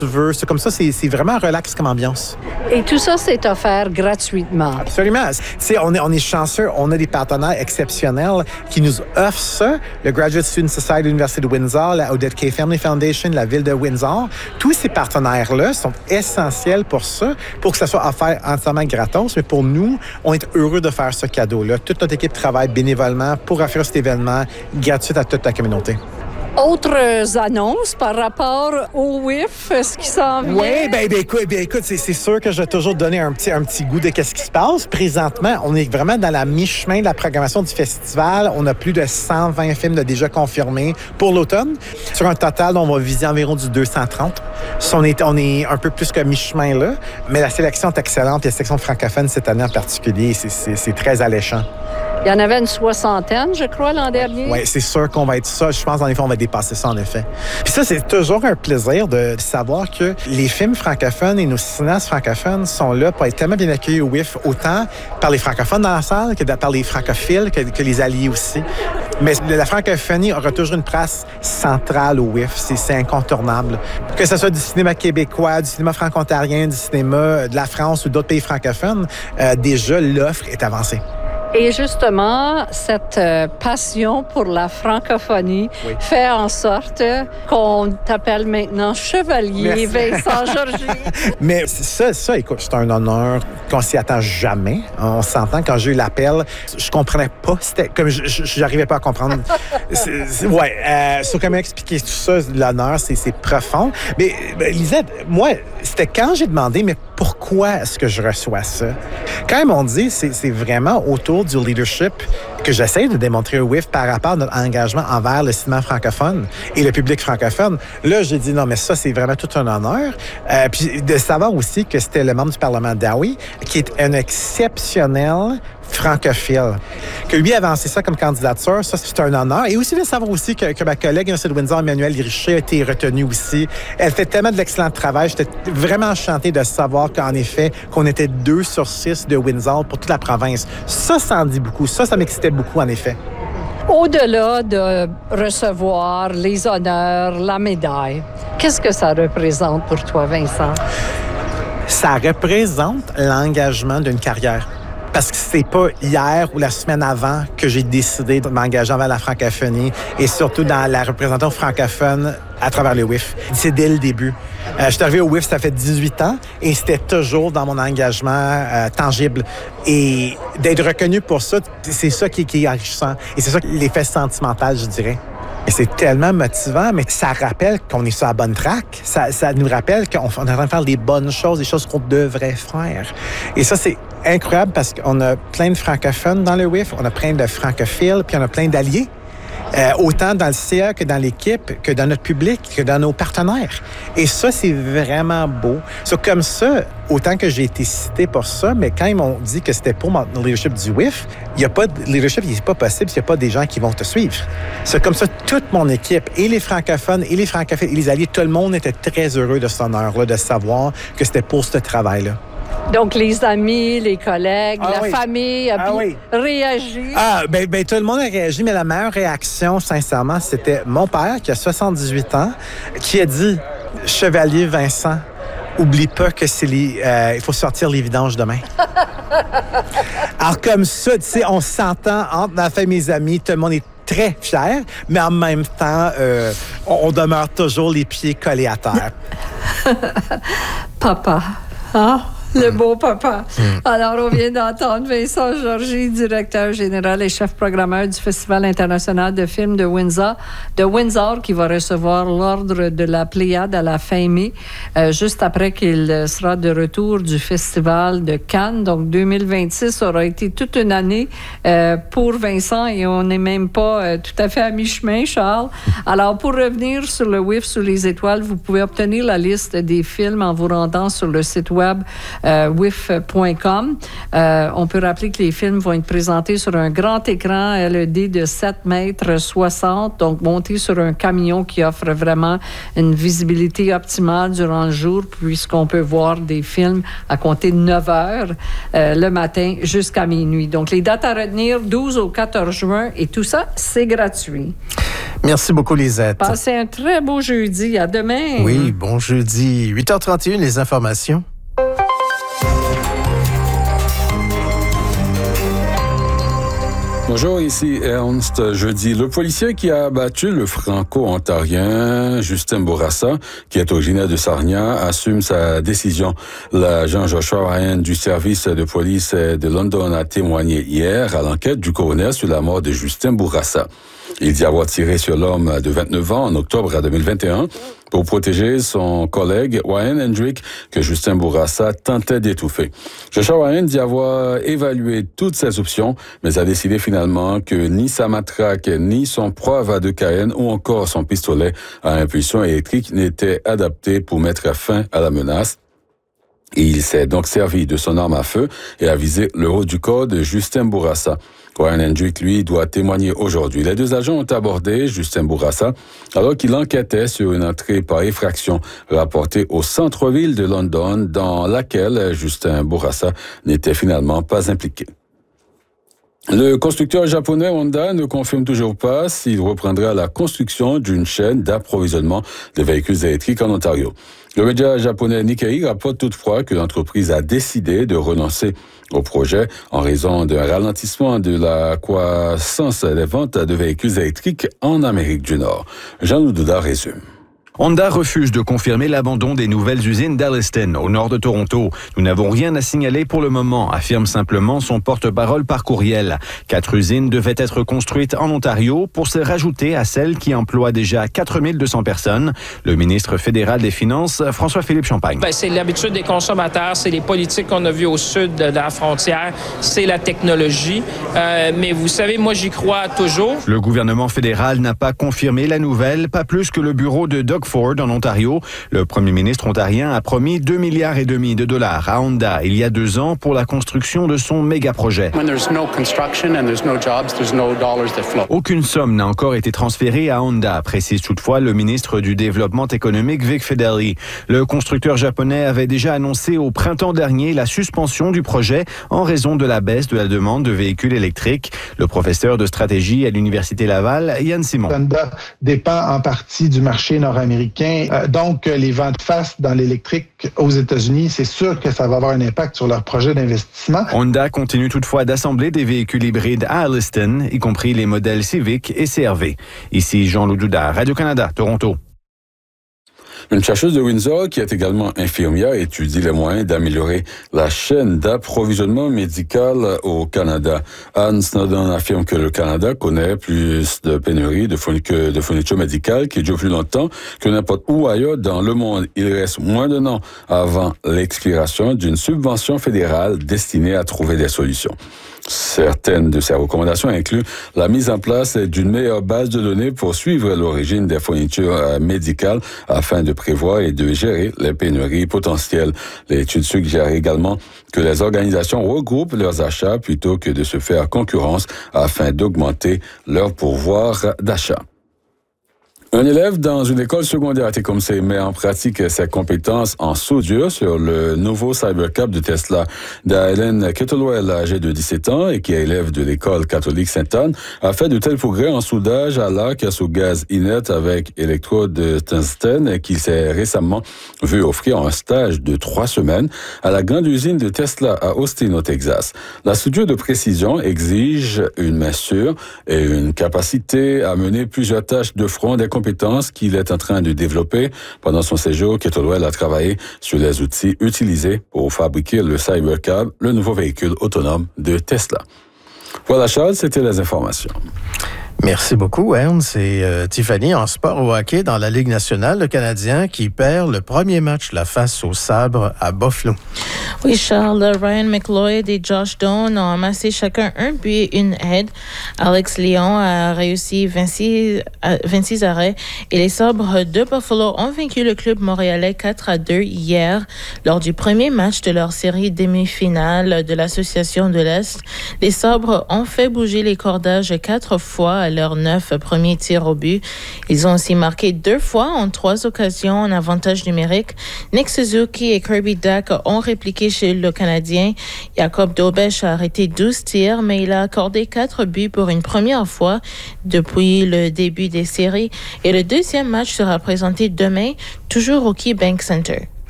C'est comme ça, c'est vraiment relax comme ambiance. Et tout ça, c'est offert gratuitement. Absolument. On est chanceux. On a des partenaires exceptionnels qui nous offrent ça. Le Graduate Student Society de l'Université de Windsor, la Odette K. Family Foundation, la Ville de Windsor. Tous ces partenaires-là sont essentiels pour ça, pour que ça soit offert entièrement gratos. Mais pour nous, on est heureux de faire ce cadeau-là. Toute notre équipe travaille bénévolement pour offrir cet événement gratuit à toute la communauté. Autres annonces par rapport au WIF, ce qui s'en vient? Oui, écoute, c'est sûr que je vais toujours donner un petit goût de qu'est-ce qui se passe. Présentement, on est vraiment dans la mi-chemin de la programmation du festival. On a plus de 120 films déjà confirmés pour l'automne. Sur un total, on va viser environ du 230. On est un peu plus que mi-chemin là, mais la sélection est excellente. La sélection francophone cette année en particulier, c'est très alléchant. Il y en avait une 60aine, je crois, l'an dernier. Oui, c'est sûr qu'on va être ça. Je pense, en effet, on va dépasser ça, en effet. Puis ça, c'est toujours un plaisir de savoir que les films francophones et nos cinéastes francophones sont là pour être tellement bien accueillis au WIF, autant par les francophones dans la salle que par les francophiles, que les alliés aussi. Mais la francophonie aura toujours une place centrale au WIF. C'est incontournable. Que ce soit du cinéma québécois, du cinéma franco-ontarien, du cinéma de la France ou d'autres pays francophones, déjà, l'offre est avancée. Et justement, cette passion pour la francophonie fait en sorte qu'on t'appelle maintenant Chevalier Vincent Georgi. Mais ça, écoute, c'est un honneur qu'on s'y attend jamais. On s'entend, quand j'ai eu l'appel, je comprenais pas. C'était comme j'arrivais pas à comprendre. Comment expliquer tout ça, l'honneur, c'est profond. Mais Lisette, moi, c'était quand j'ai demandé, mais pourquoi est-ce que je reçois ça? Quand ils m'ont dit, c'est vraiment autour du leadership que j'essaie de démontrer au WIF par rapport à notre engagement envers le cinéma francophone et le public francophone. Là, j'ai dit non, mais ça, c'est vraiment tout un honneur. Puis de savoir aussi que c'était le membre du Parlement d'Outaouais, qui est un exceptionnel francophile. Que lui a avancé ça comme candidature, ça, c'est un honneur. Et aussi de savoir aussi que ma collègue de Windsor, Emmanuelle Richer, a été retenue aussi. Elle fait tellement de l'excellent travail. J'étais vraiment enchanté de savoir qu'en effet, qu'on était 2 sur 6 de Windsor pour toute la province. Ça en dit beaucoup. Ça m'excitait beaucoup, en effet. Au-delà de recevoir les honneurs, la médaille, qu'est-ce que ça représente pour toi, Vincent? Ça représente l'engagement d'une carrière. Parce que c'est pas hier ou la semaine avant que j'ai décidé de m'engager envers la francophonie et surtout dans la représentation francophone à travers le WIF. C'est dès le début. Je suis arrivé au WIF, ça fait 18 ans et c'était toujours dans mon engagement tangible. Et d'être reconnu pour ça, c'est ça qui est enrichissant. Et c'est ça l'effet sentimental, je dirais. Et c'est tellement motivant, mais ça rappelle qu'on est sur la bonne track. Ça nous rappelle qu'on est en train de faire des bonnes choses, des choses qu'on devrait faire. Et ça, c'est incroyable parce qu'on a plein de francophones dans le WIF, on a plein de francophiles, puis on a plein d'alliés. Autant dans le CA que dans l'équipe, que dans notre public, que dans nos partenaires. Et ça, c'est vraiment beau. Comme ça, autant que j'ai été cité pour ça, mais quand ils m'ont dit que c'était pour mon leadership du WIF, il n'y a pas de leadership, il n'est pas possible s'il n'y a pas des gens qui vont te suivre. C'est comme ça, toute mon équipe, et les francophones, et les francophiles, et les alliés, tout le monde était très heureux de cet honneur-là, de savoir que c'était pour ce travail-là. Donc, les amis, les collègues, la famille a réagi. Tout le monde a réagi, mais la meilleure réaction, sincèrement, c'était mon père, qui a 78 ans, qui a dit « Chevalier Vincent, oublie pas que il faut sortir les vidanges demain. » Alors, comme ça, tu sais, on s'entend entre ma famille et mes amis, tout le monde est très fier, mais en même temps, on demeure toujours les pieds collés à terre. Papa, hein? Le beau papa. Alors, on vient d'entendre Vincent Georgi, directeur général et chef programmeur du Festival international de films de Windsor, qui va recevoir l'ordre de la Pléiade à la fin mai, juste après qu'il sera de retour du Festival de Cannes. Donc, 2026 aura été toute une année pour Vincent et on n'est même pas tout à fait à mi-chemin, Charles. Alors, pour revenir sur le WIF sous les étoiles, vous pouvez obtenir la liste des films en vous rendant sur le site web wif.com. On peut rappeler que les films vont être présentés sur un grand écran LED de 7 mètres 60, donc monté sur un camion qui offre vraiment une visibilité optimale durant le jour, puisqu'on peut voir des films à compter de 9 heures le matin jusqu'à minuit. Donc, les dates à retenir, 12 au 14 juin, et tout ça, c'est gratuit. Merci beaucoup, Lisette. Passez un très beau jeudi. À demain. Oui, bon jeudi. 8h31, les informations. Bonjour, ici Ernst. Jeudi, le policier qui a abattu le franco-ontarien Justin Bourassa, qui est originaire de Sarnia, assume sa décision. L'agent Joshua Ryan du service de police de London a témoigné hier à l'enquête du coroner sur la mort de Justin Bourassa. Il dit avoir tiré sur l'homme de 29 ans en octobre 2021 pour protéger son collègue Wayne Hendrick que Justin Bourassa tentait d'étouffer. Joshua Ryan dit avoir évalué toutes ses options, mais a décidé finalement que ni sa matraque, ni son poivre à 2 Cayenne ou encore son pistolet à impulsion électrique n'étaient adaptés pour mettre fin à la menace. Et il s'est donc servi de son arme à feu et a visé le haut du corps de Justin Bourassa. Wayne Hendrick, lui, doit témoigner aujourd'hui. Les 2 agents ont abordé Justin Bourassa alors qu'il enquêtait sur une entrée par effraction rapportée au centre-ville de London dans laquelle Justin Bourassa n'était finalement pas impliqué. Le constructeur japonais Honda ne confirme toujours pas s'il reprendra la construction d'une chaîne d'approvisionnement de véhicules électriques en Ontario. Le média japonais Nikkei rapporte toutefois que l'entreprise a décidé de renoncer au projet en raison d'un ralentissement de la croissance des ventes de véhicules électriques en Amérique du Nord. Jean-Loup Douda résume. Honda refuse de confirmer l'abandon des nouvelles usines d'Alliston, au nord de Toronto. Nous n'avons rien à signaler pour le moment, affirme simplement son porte-parole par courriel. 4 usines devaient être construites en Ontario pour se rajouter à celles qui emploient déjà 4200 personnes. Le ministre fédéral des Finances, François-Philippe Champagne. C'est l'habitude des consommateurs, c'est les politiques qu'on a vues au sud de la frontière, c'est la technologie. Mais vous savez, moi, j'y crois toujours. Le gouvernement fédéral n'a pas confirmé la nouvelle, pas plus que le bureau de Doug Ford en Ontario. Le premier ministre ontarien a promis 2,5 milliards de dollars à Honda il y a 2 ans pour la construction de son méga-projet. Aucune somme n'a encore été transférée à Honda, précise toutefois le ministre du Développement économique Vic Fedeli. Le constructeur japonais avait déjà annoncé au printemps dernier la suspension du projet en raison de la baisse de la demande de véhicules électriques. Le professeur de stratégie à l'Université Laval, Yann Simon. Honda dépend en partie du marché nord-américain. Donc, les vents de face dans l'électrique aux États-Unis, c'est sûr que ça va avoir un impact sur leur projet d'investissement. Honda continue toutefois d'assembler des véhicules hybrides à Alliston, y compris les modèles Civic et CR-V. Ici Jean-Loup Douda, Radio-Canada, Toronto. Une chercheuse de Windsor, qui est également infirmière, étudie les moyens d'améliorer la chaîne d'approvisionnement médical au Canada. Anne Snowden affirme que le Canada connaît plus de pénuries de fournitures médicales qui durent plus longtemps que n'importe où ailleurs dans le monde. Il reste moins d'1 an avant l'expiration d'une subvention fédérale destinée à trouver des solutions. Certaines de ces recommandations incluent la mise en place d'une meilleure base de données pour suivre l'origine des fournitures médicales afin de prévoir et de gérer les pénuries potentielles. L'étude suggère également que les organisations regroupent leurs achats plutôt que de se faire concurrence afin d'augmenter leur pouvoir d'achat. Un élève dans une école secondaire à Tecumseh met en pratique ses compétences en soudure sur le nouveau Cybercab de Tesla. Dylan Kettlewell, âgé de 17 ans et qui est élève de l'école catholique Sainte-Anne, a fait de tels progrès en soudage à l'arc sous gaz inerte avec électrode de tungstène qu'il s'est récemment vu offrir un stage de 3 semaines à la grande usine de Tesla à Austin, au Texas. La soudure de précision exige une main sûre et une capacité à mener plusieurs tâches de front, des compétences qu'il est en train de développer. Pendant son séjour, Kettlewell a travaillé sur les outils utilisés pour fabriquer le Cybercab, le nouveau véhicule autonome de Tesla. Voilà Charles, c'était les informations. Merci beaucoup, Ernst. Et Tiffany, en sport au hockey, dans la Ligue nationale, le Canadien qui perd le premier match, la face au sabre à Buffalo. Oui, Charles, Ryan McLeod et Josh Doan ont amassé chacun un but et une aide. Alex Lyon a réussi 26 arrêts et les sabres de Buffalo ont vaincu le club montréalais 4-2 hier lors du premier match de leur série demi-finale de l'Association de l'Est. Les sabres ont fait bouger les cordages 4 fois à leurs 9 premiers tirs au but. Ils ont aussi marqué 2 fois en 3 occasions en avantage numérique. Nick Suzuki et Kirby Dack ont répliqué chez le Canadien. Jacob Dobech a arrêté 12 tirs, mais il a accordé 4 buts pour une première fois depuis le début des séries. Et le deuxième match sera présenté demain, toujours au KeyBank Center.